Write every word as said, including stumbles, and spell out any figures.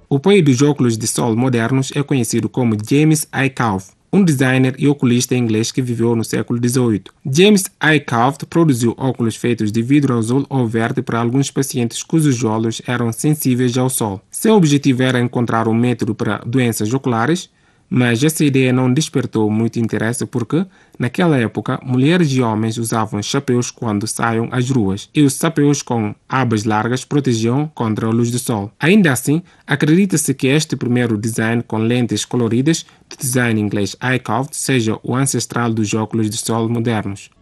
O pai dos óculos de sol modernos é conhecido como James Aycouf, um designer e oculista inglês que viveu no século dezoito. James Aycouf produziu óculos feitos de vidro azul ou verde para alguns pacientes cujos olhos eram sensíveis ao sol. Seu objetivo era encontrar um método para doenças oculares, mas essa ideia não despertou muito interesse porque, naquela época, mulheres e homens usavam chapéus quando saíam às ruas, e os chapéus com abas largas protegiam contra a luz do sol. Ainda assim, acredita-se que este primeiro design com lentes coloridas, do design inglês Aycouf, seja o ancestral dos óculos de sol modernos.